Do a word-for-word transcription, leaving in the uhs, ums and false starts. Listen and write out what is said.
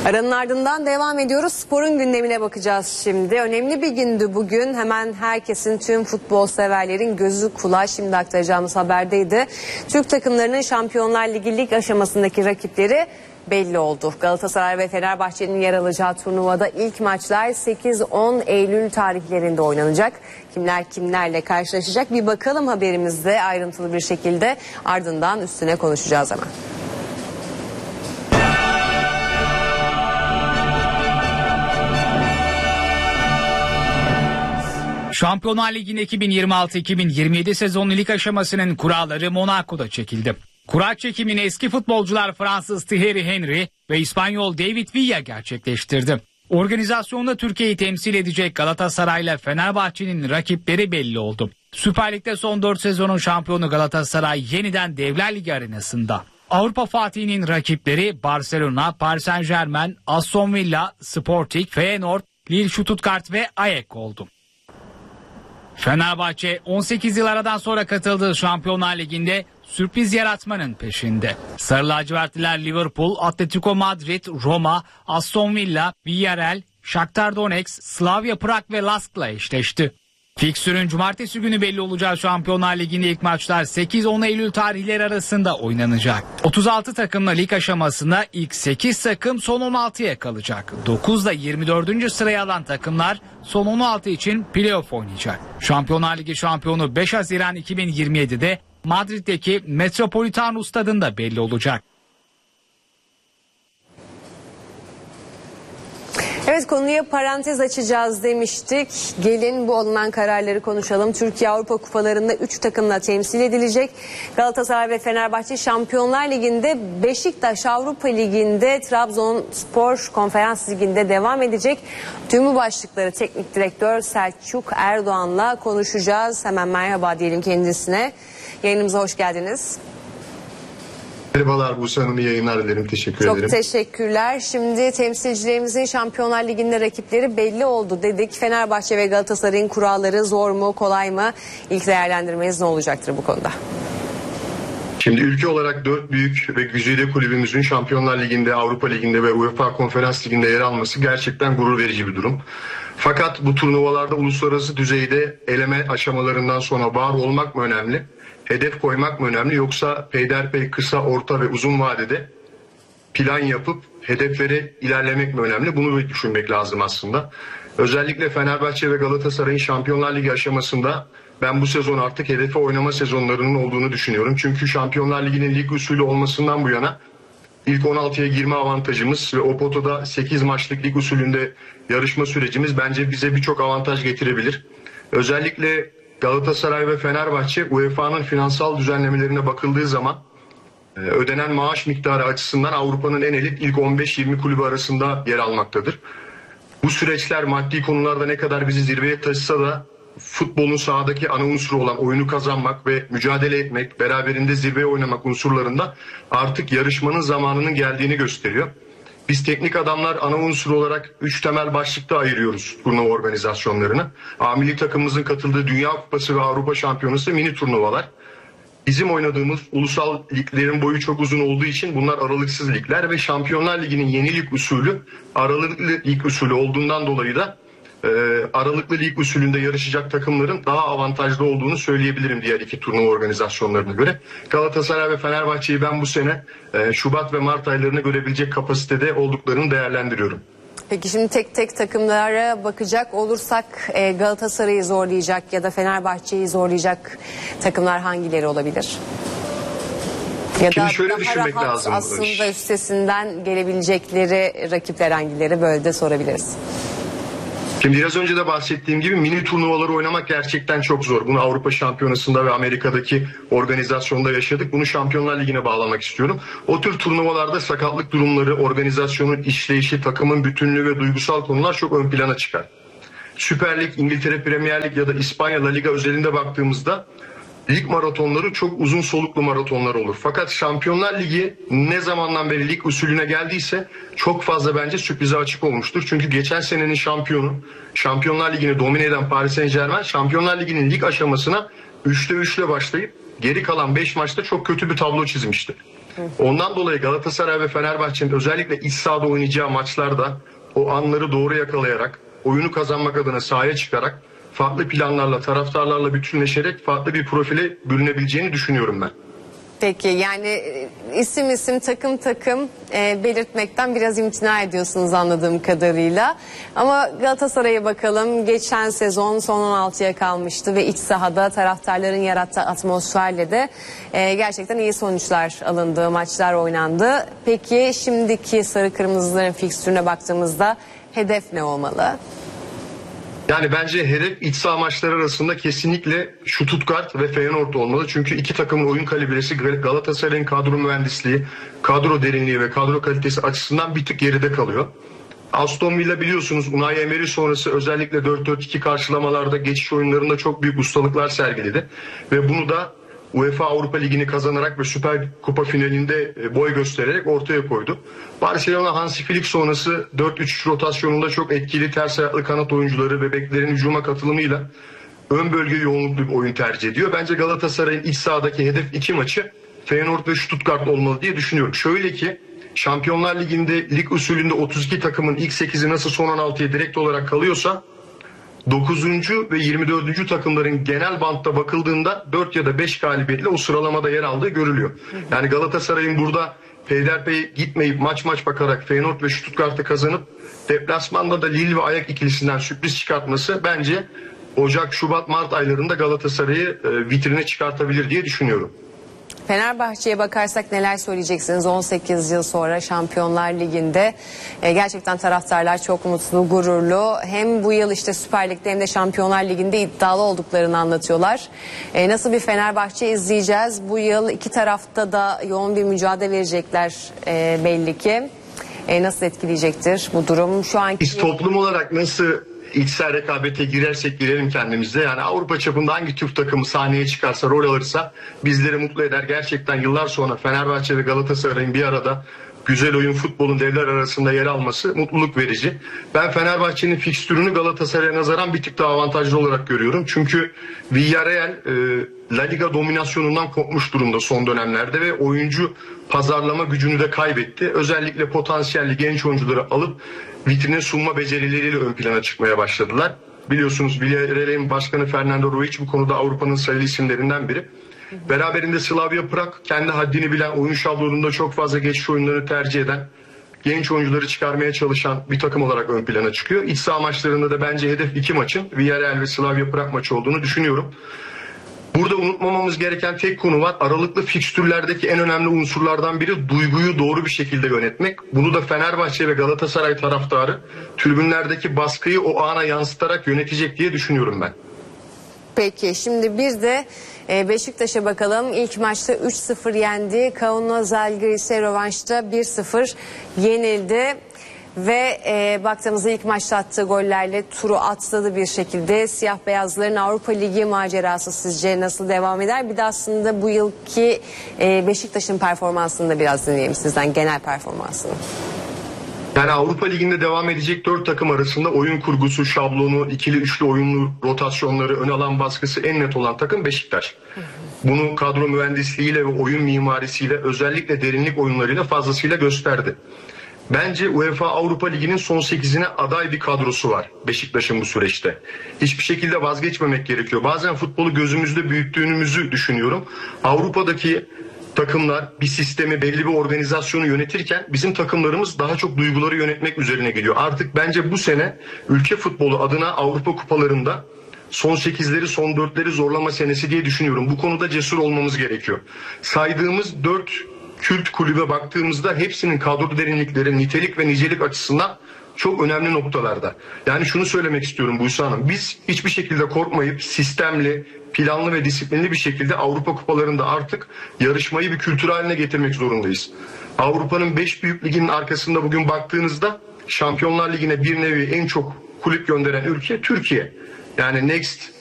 Aranın ardından devam ediyoruz. Sporun gündemine bakacağız şimdi. Önemli bir gündü bugün. Hemen herkesin, tüm futbol severlerin gözü kulağı şimdi aktaracağımız haberdeydi. Türk takımlarının Şampiyonlar Ligi lig aşamasındaki rakipleri belli oldu. Galatasaray ve Fenerbahçe'nin yer alacağı turnuvada ilk maçlar sekiz on Eylül tarihlerinde oynanacak. Kimler kimlerle karşılaşacak bir bakalım haberimizde ayrıntılı bir şekilde, ardından üstüne konuşacağız hemen. Şampiyonlar Ligi'nin iki bin yirmi altı iki bin yirmi yedi sezonu lig aşamasının kuralları Monaco'da çekildi. Kura çekimini eski futbolcular Fransız Thierry Henry ve İspanyol David Villa gerçekleştirdi. Organizasyonda Türkiye'yi temsil edecek Galatasaray ile Fenerbahçe'nin rakipleri belli oldu. Süper Lig'de son dört sezonun şampiyonu Galatasaray yeniden Devler Ligi arenasında. Avrupa Fatih'inin rakipleri Barcelona, Paris Saint-Germain, Aston Villa, Sporting, Feyenoord, Lille, Stuttgart ve Ajax oldu. Fenerbahçe on sekiz yıl aradan sonra katıldığı Şampiyonlar Ligi'nde sürpriz yaratmanın peşinde. Sarı lacivertliler Liverpool, Atletico Madrid, Roma, Aston Villa, Villarreal, Shakhtar Donetsk, Slavia Prag ve Lask'la eşleşti. Fiksürün cumartesi günü belli olacağı Şampiyonlar Ligi'nde ilk maçlar sekiz on Eylül tarihleri arasında oynanacak. otuz altı takımla lig aşamasında ilk sekiz takım son on altıya kalacak. dokuz ile yirmi dördüncü sıraya alan takımlar son on altı için playoff oynayacak. Şampiyonlar Ligi şampiyonu beş Haziran iki bin yirmi yedi'de Madrid'deki Metropolitano Stadı'nda belli olacak. Evet, konuya parantez açacağız demiştik. Gelin bu alınan kararları konuşalım. Türkiye Avrupa Kupalarında üç takımla temsil edilecek. Galatasaray ve Fenerbahçe Şampiyonlar Ligi'nde, Beşiktaş Avrupa Ligi'nde, Trabzonspor Konferans Ligi'nde devam edecek. Tüm bu başlıkları teknik direktör Selçuk Erdoğan'la konuşacağız. Hemen merhaba diyelim kendisine. Yayınımıza hoş geldiniz. Merhabalar Buse Hanım, iyi yayınlar dilerim. Teşekkür Çok ederim. Çok teşekkürler. Şimdi temsilcilerimizin Şampiyonlar Ligi'nde rakipleri belli oldu dedik. Fenerbahçe ve Galatasaray'ın kuralları zor mu, kolay mı? İlk değerlendirmeniz ne olacaktır bu konuda? Şimdi ülke olarak dört büyük ve güzide kulübümüzün Şampiyonlar Ligi'nde, Avrupa Ligi'nde ve UEFA Konferans Ligi'nde yer alması gerçekten gurur verici bir durum. Fakat bu turnuvalarda uluslararası düzeyde eleme aşamalarından sonra var olmak mı önemli? Hedef koymak mı önemli, yoksa peyderpey kısa, orta ve uzun vadede plan yapıp hedeflere ilerlemek mi önemli? Bunu bir düşünmek lazım aslında. Özellikle Fenerbahçe ve Galatasaray'ın Şampiyonlar Ligi aşamasında ben bu sezon artık hedefe oynama sezonlarının olduğunu düşünüyorum. Çünkü Şampiyonlar Ligi'nin lig usulü olmasından bu yana ilk on altıya girme avantajımız ve o potada sekiz maçlık lig usulünde yarışma sürecimiz bence bize birçok avantaj getirebilir. Özellikle Galatasaray ve Fenerbahçe U E F A'nın finansal düzenlemelerine bakıldığı zaman ödenen maaş miktarı açısından Avrupa'nın en elit ilk on beş yirmi kulübü arasında yer almaktadır. Bu süreçler maddi konularda ne kadar bizi zirveye taşısa da futbolun sahadaki ana unsuru olan oyunu kazanmak ve mücadele etmek, beraberinde zirveye oynamak unsurlarında artık yarışmanın zamanının geldiğini gösteriyor. Biz teknik adamlar ana unsur olarak üç temel başlıkta ayırıyoruz turnuva organizasyonlarını. A milli takımımızın katıldığı Dünya Kupası ve Avrupa Şampiyonası mini turnuvalar. Bizim oynadığımız ulusal liglerin boyu çok uzun olduğu için bunlar aralıksız ligler ve Şampiyonlar Ligi'nin yeni lig usulü aralıklı lig usulü olduğundan dolayı da e, aralıklı lig usulünde yarışacak takımların daha avantajlı olduğunu söyleyebilirim diğer iki turnuva organizasyonlarına göre. Galatasaray ve Fenerbahçe'yi ben bu sene e, Şubat ve Mart aylarını görebilecek kapasitede olduklarını değerlendiriyorum. Peki şimdi tek tek takımlara bakacak olursak e, Galatasaray'ı zorlayacak ya da Fenerbahçe'yi zorlayacak takımlar hangileri olabilir? Ya Şimdi da şöyle daha düşünmek rahat lazım. aslında üstesinden gelebilecekleri rakipler hangileri, böyle de sorabiliriz. Şimdi biraz önce de bahsettiğim gibi mini turnuvaları oynamak gerçekten çok zor. Bunu Avrupa Şampiyonası'nda ve Amerika'daki organizasyonda yaşadık. Bunu Şampiyonlar Ligi'ne bağlamak istiyorum. O tür turnuvalarda sakatlık durumları, organizasyonun işleyişi, takımın bütünlüğü ve duygusal konular çok ön plana çıkar. Süper Lig, İngiltere Premier Lig ya da İspanya La Liga özelinde baktığımızda lig maratonları çok uzun soluklu maratonlar olur. Fakat Şampiyonlar Ligi ne zamandan beri lig usulüne geldiyse çok fazla bence sürprize açık olmuştur. Çünkü geçen senenin şampiyonu, Şampiyonlar Ligi'ni domine eden Paris Saint-Germain, Şampiyonlar Ligi'nin lig aşamasına üçte üçle başlayıp geri kalan beş maçta çok kötü bir tablo çizmişti. Ondan dolayı Galatasaray ve Fenerbahçe'nin özellikle iç sahada oynayacağı maçlarda o anları doğru yakalayarak, oyunu kazanmak adına sahaya çıkarak, farklı planlarla, taraftarlarla bütünleşerek farklı bir profile bürünebileceğini düşünüyorum ben. Peki yani isim isim takım takım e, belirtmekten biraz imtina ediyorsunuz anladığım kadarıyla. Ama Galatasaray'a bakalım, geçen sezon son on altıya kalmıştı ve iç sahada taraftarların yarattığı atmosferle de e, gerçekten iyi sonuçlar alındı, maçlar oynandı. Peki şimdiki sarı kırmızıların fikstürüne baktığımızda hedef ne olmalı? Yani bence hedef iç saha maçları arasında kesinlikle Stuttgart ve Feyenoord olmalı. Çünkü iki takımın oyun kalibresi Galatasaray'ın kadro mühendisliği, kadro derinliği ve kadro kalitesi açısından bir tık geride kalıyor. Aston Villa biliyorsunuz Unai Emery sonrası özellikle dört dört iki karşılamalarda, geçiş oyunlarında çok büyük ustalıklar sergiledi. Ve bunu da UEFA Avrupa Ligi'ni kazanarak ve Süper Kupa finalinde boy göstererek ortaya koydu. Barcelona Hansi Flick sonrası dört üç üç rotasyonunda çok etkili ters ayaklı kanat oyuncuları ve beklerin hücuma katılımıyla ön bölge yoğunluklu bir oyun tercih ediyor. Bence Galatasaray'ın iç sahadaki hedef iki maçı Feyenoord ve Stuttgart olmalı diye düşünüyorum. Şöyle ki Şampiyonlar Ligi'nde lig usulünde otuz iki takımın ilk sekizi nasıl son on altıya direkt olarak kalıyorsa dokuzuncu ve yirmi dördüncü takımların genel bantta bakıldığında dört ya da beş galibiyetle o sıralamada yer aldığı görülüyor. Yani Galatasaray'ın burada peyderpey gitmeyip maç maç bakarak Feyenoord ve Stuttgart'ı kazanıp deplasmanda da Lille ve Ajax ikilisinden sürpriz çıkartması bence Ocak, Şubat, Mart aylarında Galatasaray'ı vitrine çıkartabilir diye düşünüyorum. Fenerbahçe'ye bakarsak neler söyleyeceksiniz? on sekiz yıl sonra Şampiyonlar Ligi'nde e, gerçekten taraftarlar çok mutlu, gururlu. Hem bu yıl işte Süper Lig'de hem de Şampiyonlar Ligi'nde iddialı olduklarını anlatıyorlar. E, nasıl bir Fenerbahçe izleyeceğiz? Bu yıl iki tarafta da yoğun bir mücadele verecekler e, belli ki. E, nasıl etkileyecektir bu durum? Şu anki... Biz toplum olarak nasıl içsel rekabete girersek girelim kendimize. Yani Avrupa çapında hangi Türk takımı sahneye çıkarsa, rol alırsa bizleri mutlu eder. Gerçekten yıllar sonra Fenerbahçe ve Galatasaray'ın bir arada güzel oyun, futbolun devler arasında yer alması mutluluk verici. Ben Fenerbahçe'nin fikstürünü Galatasaray'a nazaran bir tık daha avantajlı olarak görüyorum. Çünkü Villarreal e, La Liga dominasyonundan kopmuş durumda son dönemlerde ve oyuncu pazarlama gücünü de kaybetti. Özellikle potansiyelli genç oyuncuları alıp vitrine sunma becerileriyle ön plana çıkmaya başladılar. Biliyorsunuz Villarreal'in başkanı Fernando Ruiz bu konuda Avrupa'nın sayılı isimlerinden biri. Beraberinde Slavia Prag kendi haddini bilen, oyun şablonunda çok fazla geçiş oyunlarını tercih eden, genç oyuncuları çıkarmaya çalışan bir takım olarak ön plana çıkıyor. İç saha maçlarında da bence hedef iki maçın Villarreal ve Slavia Prag maçı olduğunu düşünüyorum. Burada unutmamamız gereken tek konu var. Aralıklı fikstürlerdeki en önemli unsurlardan biri duyguyu doğru bir şekilde yönetmek. Bunu da Fenerbahçe ve Galatasaray taraftarı tribünlerdeki baskıyı o ana yansıtarak yönetecek diye düşünüyorum ben. Peki şimdi bir de Beşiktaş'a bakalım. İlk maçta üç sıfır yendi. Kaunas Žalgiris'e rövanşta bir sıfır yenildi. Ve e, baktığımızda ilk maçta attığı gollerle turu atladı bir şekilde. Siyah beyazların Avrupa Ligi macerası sizce nasıl devam eder? Bir de aslında bu yılki e, Beşiktaş'ın performansını da biraz dinleyelim sizden, genel performansını. Yani Avrupa Ligi'nde devam edecek dört takım arasında oyun kurgusu, şablonu, ikili üçlü oyunlu rotasyonları, ön alan baskısı en net olan takım Beşiktaş. Bunu kadro mühendisliğiyle ve oyun mimarisiyle, özellikle derinlik oyunlarıyla fazlasıyla gösterdi. Bence UEFA Avrupa Ligi'nin son sekizine aday bir kadrosu var Beşiktaş'ın bu süreçte. Hiçbir şekilde vazgeçmemek gerekiyor. Bazen futbolu gözümüzde büyüttüğümüzü düşünüyorum. Avrupa'daki takımlar bir sistemi, belli bir organizasyonu yönetirken bizim takımlarımız daha çok duyguları yönetmek üzerine gidiyor. Artık bence bu sene ülke futbolu adına Avrupa kupalarında son sekizleri, son dörtleri zorlama senesi diye düşünüyorum. Bu konuda cesur olmamız gerekiyor. Saydığımız dört kült kulübe baktığımızda hepsinin kadro derinlikleri, nitelik ve nicelik açısından çok önemli noktalarda. Yani şunu söylemek istiyorum Buse Hanım. Biz hiçbir şekilde korkmayıp sistemli, planlı ve disiplinli bir şekilde Avrupa kupalarında artık yarışmayı bir kültür haline getirmek zorundayız. Avrupa'nın beş büyük liginin arkasında bugün baktığınızda Şampiyonlar Ligi'ne bir nevi en çok kulüp gönderen ülke Türkiye. Yani Next